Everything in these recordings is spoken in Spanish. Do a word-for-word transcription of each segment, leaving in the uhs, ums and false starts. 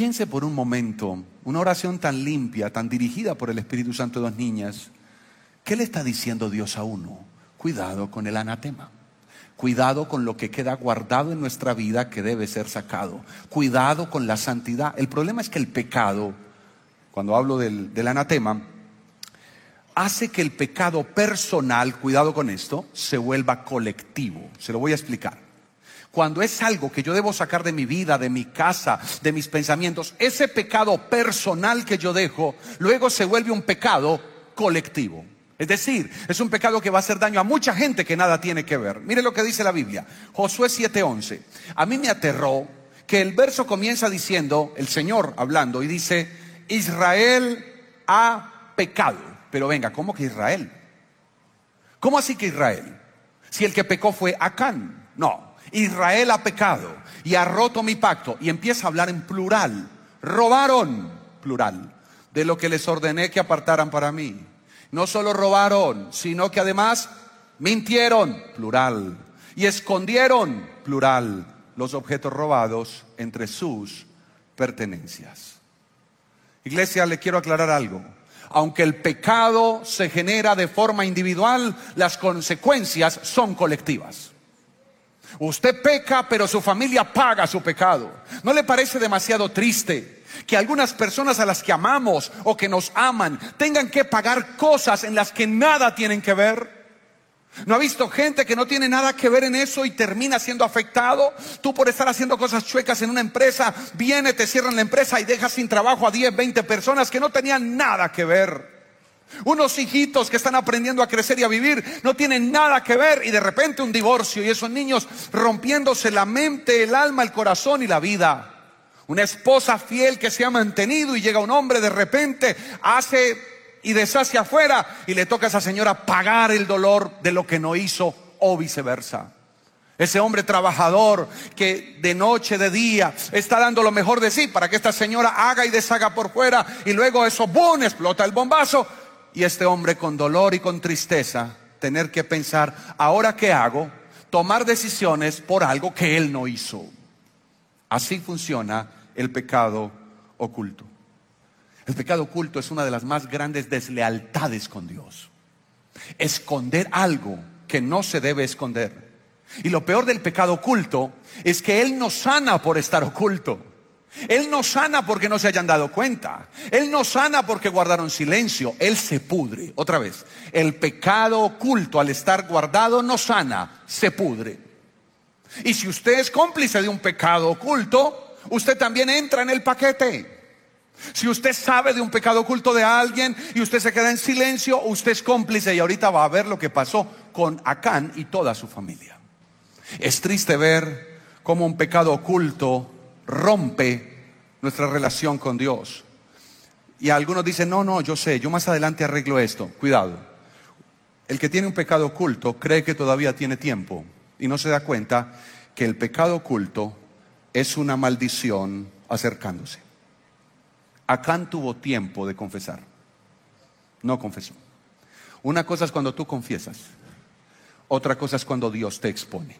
Piense por un momento, una oración tan limpia, tan dirigida por el Espíritu Santo de dos niñas. ¿Qué le está diciendo Dios a uno? Cuidado con el anatema. Cuidado con lo que queda guardado en nuestra vida que debe ser sacado. Cuidado con la santidad. El problema es que el pecado, cuando hablo del, del anatema, hace que el pecado personal, cuidado con esto, se vuelva colectivo. Se lo voy a explicar. Cuando es algo que yo debo sacar de mi vida, de mi casa, de mis pensamientos, ese pecado personal que yo dejo, luego se vuelve un pecado colectivo. Es decir, es un pecado que va a hacer daño a mucha gente que nada tiene que ver. Mire lo que dice la Biblia, Josué siete once. A mí me aterró que el verso comienza diciendo, el Señor hablando, y dice, Israel ha pecado. Pero venga, ¿cómo que Israel? ¿Cómo así que Israel? Si el que pecó fue Acán. No, Israel ha pecado y ha roto mi pacto. Y empieza a hablar en plural. Robaron, plural, de lo que les ordené que apartaran para mí. No solo robaron, sino que además mintieron, plural, y escondieron, plural, los objetos robados entre sus pertenencias. Iglesia, le quiero aclarar algo. Aunque el pecado se genera de forma individual, las consecuencias son colectivas. Usted peca, pero su familia paga su pecado. ¿No le parece demasiado triste que algunas personas a las que amamos o que nos aman tengan que pagar cosas en las que nada tienen que ver? ¿No ha visto gente que no tiene nada que ver en eso y termina siendo afectado? Tú por estar haciendo cosas chuecas en una empresa, viene, te cierran la empresa y dejas sin trabajo a diez, veinte personas que no tenían nada que ver. Unos hijitos que están aprendiendo a crecer y a vivir no tienen nada que ver, y de repente un divorcio y esos niños rompiéndose la mente, el alma, el corazón y la vida. Una esposa fiel que se ha mantenido y llega un hombre de repente, hace y deshace afuera y le toca a esa señora pagar el dolor de lo que no hizo, o viceversa. Ese hombre trabajador que de noche, de día está dando lo mejor de sí para que esta señora haga y deshaga por fuera, y luego eso, ¡boom!, explota el bombazo, y este hombre con dolor y con tristeza tener que pensar, ¿ahora qué hago? Tomar decisiones por algo que él no hizo. Así funciona el pecado oculto. El pecado oculto es una de las más grandes deslealtades con Dios. Esconder algo que no se debe esconder. Y lo peor del pecado oculto es que Él no sana por estar oculto. Él no sana porque no se hayan dado cuenta. Él no sana porque guardaron silencio. Él se pudre. Otra vez, el pecado oculto al estar guardado no sana, se pudre. Y si usted es cómplice de un pecado oculto, usted también entra en el paquete. Si usted sabe de un pecado oculto de alguien y usted se queda en silencio, usted es cómplice, y ahorita va a ver lo que pasó con Acán y toda su familia. Es triste ver cómo un pecado oculto rompe nuestra relación con Dios. Y algunos dicen, no, no, yo sé, yo más adelante arreglo esto. Cuidado. El que tiene un pecado oculto cree que todavía tiene tiempo y no se da cuenta que el pecado oculto es una maldición acercándose. Acán tuvo tiempo de confesar, no confesó. Una cosa es cuando tú confiesas, otra cosa es cuando Dios te expone.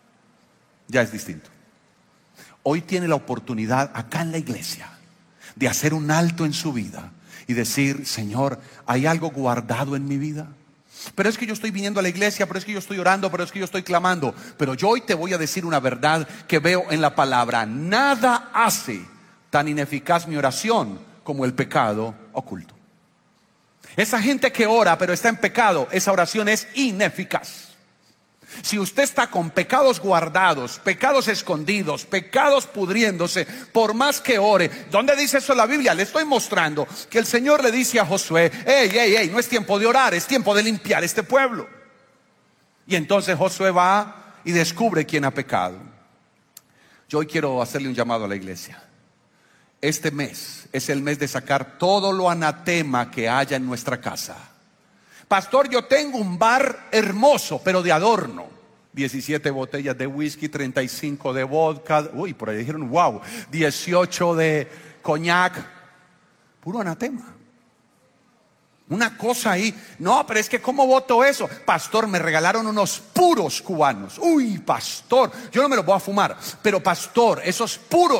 Ya es distinto. Hoy tiene la oportunidad acá en la iglesia de hacer un alto en su vida y decir, Señor, ¿hay algo guardado en mi vida? Pero es que yo estoy viniendo a la iglesia, pero es que yo estoy orando, pero es que yo estoy clamando. Pero yo hoy te voy a decir una verdad que veo en la palabra. Nada hace tan ineficaz mi oración como el pecado oculto. Esa gente que ora pero está en pecado, esa oración es ineficaz. Si usted está con pecados guardados, pecados escondidos, pecados pudriéndose, por más que ore, ¿dónde dice eso la Biblia? Le estoy mostrando que el Señor le dice a Josué, hey, hey, hey, no es tiempo de orar, es tiempo de limpiar este pueblo. Y entonces Josué va y descubre quién ha pecado. Yo hoy quiero hacerle un llamado a la iglesia. Este mes es el mes de sacar todo lo anatema que haya en nuestra casa. Pastor, yo tengo un bar hermoso, pero de adorno. diecisiete botellas de whisky, treinta y cinco de vodka. Uy, por ahí dijeron, wow. dieciocho de coñac. Puro anatema. Una cosa ahí. No, pero es que ¿cómo voto eso? Pastor, me regalaron unos puros cubanos. Uy, pastor, yo no me los voy a fumar. Pero pastor, esos puros